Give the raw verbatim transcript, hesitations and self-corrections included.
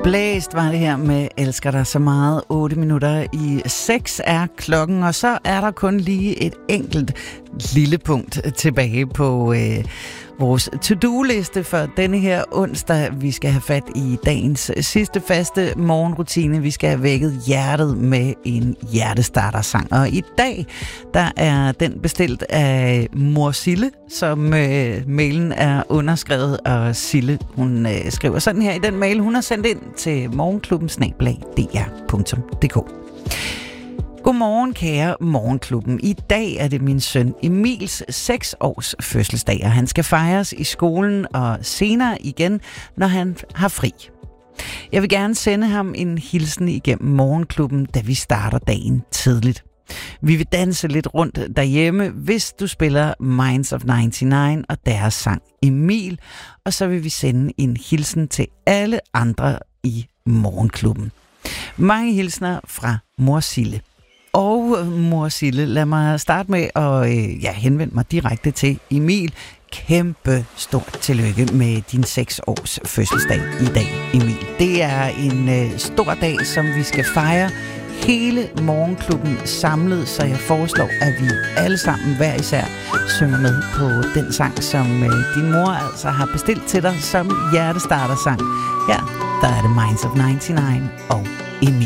Blæst var det her med Elsker dig så meget. otte minutter i seks er klokken, og så er der kun lige et enkelt lille punkt tilbage på øh, vores to-do-liste for denne her onsdag. Vi skal have fat i dagens sidste faste morgenrutine. Vi skal have vækket hjertet med en hjertestarter-sang. Og i dag, der er den bestilt af Mor Sille, som øh, mailen er underskrevet. Og Sille, hun øh, skriver sådan her i den mail, hun har sendt ind til morgenklubben snabel-a d r punktum d k. Godmorgen, kære Morgenklubben. I dag er det min søn Emils seks års fødselsdag, og han skal fejres i skolen og senere igen, når han har fri. Jeg vil gerne sende ham en hilsen igennem Morgenklubben, da vi starter dagen tidligt. Vi vil danse lidt rundt derhjemme, hvis du spiller Minds of nioghalvfems og deres sang Emil, og så vil vi sende en hilsen til alle andre i Morgenklubben. Mange hilsner fra Mor Sille. Og Mor Sille, lad mig starte med at øh, ja, henvende mig direkte til Emil. Kæmpe stort tillykke med din seks års fødselsdag i dag, Emil. Det er en øh, stor dag, som vi skal fejre hele Morgenklubben samlet, så jeg foreslår, at vi alle sammen hver især synger med på den sang, som øh, din mor altså har bestilt til dig som hjertestarter-sang. Ja, der er det Minds of nioghalvfems og Emil.